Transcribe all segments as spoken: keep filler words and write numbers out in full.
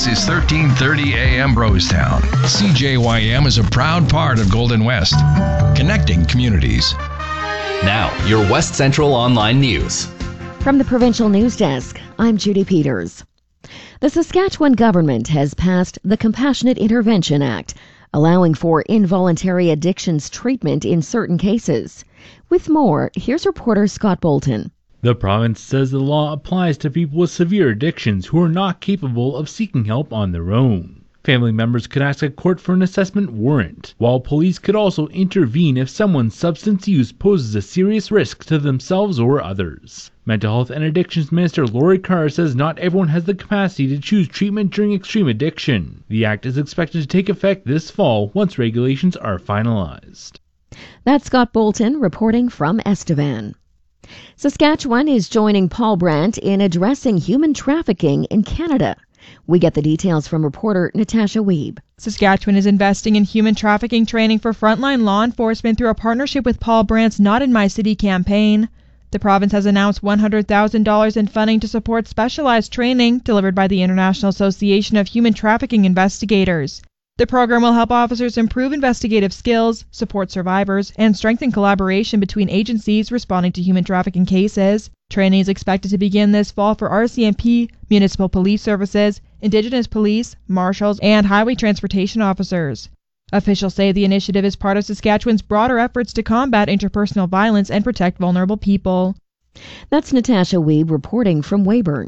This is thirteen thirty A M Brostown. C J Y M is a proud part of Golden West, connecting communities. Now, your West Central Online News. From the Provincial News Desk, I'm Judy Peters. The Saskatchewan government has passed the Compassionate Intervention Act, allowing for involuntary addictions treatment in certain cases. With more, here's reporter Scott Bolton. The province says the law applies to people with severe addictions who are not capable of seeking help on their own. Family members could ask a court for an assessment warrant, while police could also intervene if someone's substance use poses a serious risk to themselves or others. Mental Health and Addictions Minister Lori Carr says not everyone has the capacity to choose treatment during extreme addiction. The act is expected to take effect this fall once regulations are finalized. That's Scott Bolton reporting from Estevan. Saskatchewan is joining Paul Brandt in addressing human trafficking in Canada. We get the details from reporter Natasha Weeb. Saskatchewan is investing in human trafficking training for frontline law enforcement through a partnership with Paul Brandt's Not in My City campaign. The province has announced one hundred thousand dollars in funding to support specialized training delivered by the International Association of Human Trafficking Investigators. The program will help officers improve investigative skills, support survivors, and strengthen collaboration between agencies responding to human trafficking cases. Training is expected to begin this fall for R C M P, municipal police services, Indigenous police, marshals, and highway transportation officers. Officials say the initiative is part of Saskatchewan's broader efforts to combat interpersonal violence and protect vulnerable people. That's Natasha Weeb reporting from Weyburn.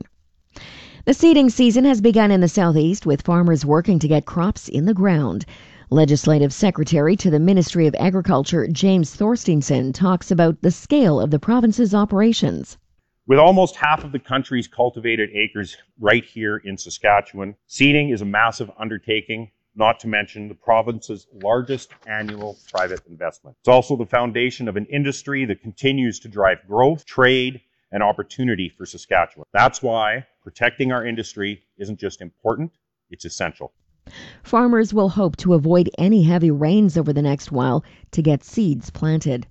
The seeding season has begun in the southeast, with farmers working to get crops in the ground. Legislative Secretary to the Ministry of Agriculture, James Thorsteinson, talks about the scale of the province's operations. With almost half of the country's cultivated acres right here in Saskatchewan, seeding is a massive undertaking, not to mention the province's largest annual private investment. It's also the foundation of an industry that continues to drive growth, trade, and opportunity for Saskatchewan. That's why protecting our industry isn't just important, it's essential. Farmers will hope to avoid any heavy rains over the next while to get seeds planted.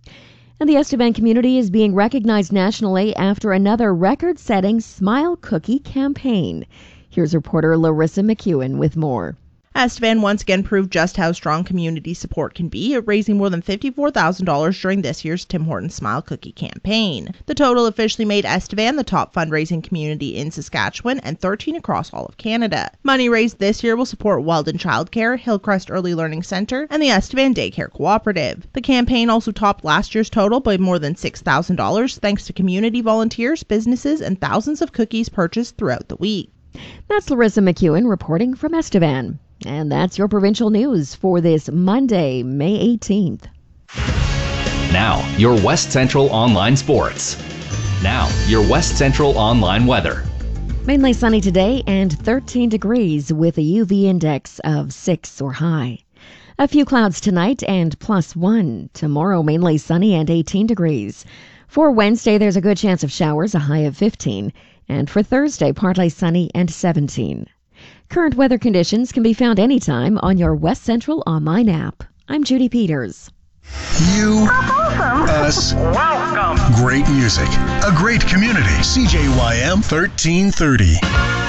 And the Estevan community is being recognized nationally after another record-setting Smile Cookie campaign. Here's reporter Larissa McEwen with more. Estevan once again proved just how strong community support can be, raising more than fifty-four thousand dollars during this year's Tim Hortons Smile Cookie campaign. The total officially made Estevan the top fundraising community in Saskatchewan and thirteen across all of Canada. Money raised this year will support Weldon Childcare, Hillcrest Early Learning Centre, and the Estevan Daycare Cooperative. The campaign also topped last year's total by more than six thousand dollars thanks to community volunteers, businesses, and thousands of cookies purchased throughout the week. That's Larissa McEwen reporting from Estevan. And that's your provincial news for this Monday, May eighteenth. Now, your West Central Online Sports. Now, your West Central Online weather. Mainly sunny today and thirteen degrees with a U V index of six or high. A few clouds tonight and plus one. Tomorrow, mainly sunny and eighteen degrees. For Wednesday, there's a good chance of showers, a high of fifteen. And for Thursday, partly sunny and seventeen. Current weather conditions can be found anytime on your West Central Online app. I'm Judy Peters. You, awesome. us, welcome. Great music, a great community. C J Y M thirteen thirty.